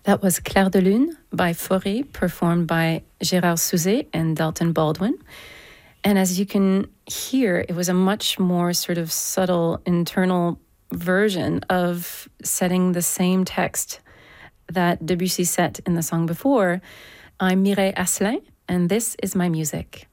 That was Clair de Lune by Fauré, performed by Gérard Souzet and Dalton Baldwin. And as you can hear, it was a much more sort of subtle internal version of setting the same text that Debussy set in the song before. I'm Mireille Asselin, and this is my music.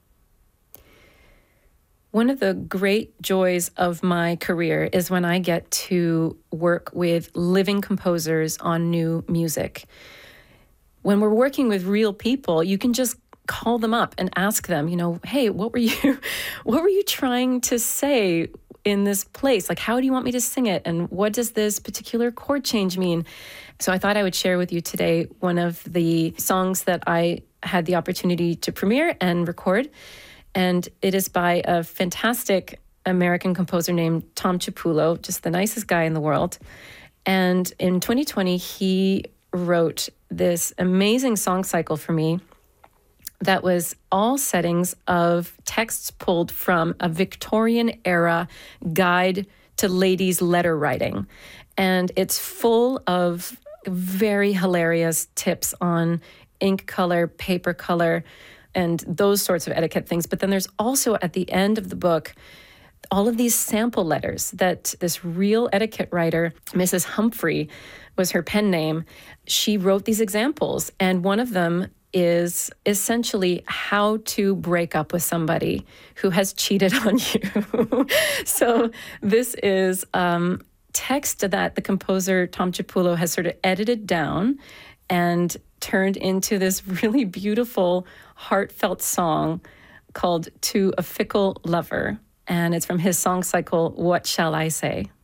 One of the great joys of my career is when I get to work with living composers on new music. When we're working with real people, you can just call them up and ask them, hey, what were you trying to say in this place? Like, how do you want me to sing it? And what does this particular chord change mean? So I thought I would share with you today one of the songs that I had the opportunity to premiere and record. And it is by a fantastic American composer named Tom Chiapullo, just the nicest guy in the world. And in 2020, he wrote this amazing song cycle for me that was all settings of texts pulled from a Victorian-era guide to ladies' letter writing. And it's full of very hilarious tips on ink color, paper color, and those sorts of etiquette things. But then there's also, at the end of the book, all of these sample letters that this real etiquette writer, Mrs. Humphrey was her pen name, she wrote these examples. And one of them is essentially how to break up with somebody who has cheated on you. So this is text that the composer Tom Chiapullo has sort of edited down and turned into this really beautiful, heartfelt song called To a Fickle Lover. And it's from his song cycle, What Shall I Say?